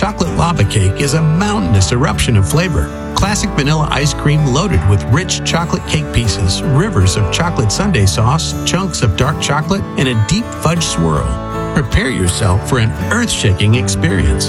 Chocolate lava cake is a mountainous eruption of flavor. Classic vanilla ice cream loaded with rich chocolate cake pieces, rivers of chocolate sundae sauce, chunks of dark chocolate, and a deep fudge swirl. Prepare yourself for an earth-shaking experience.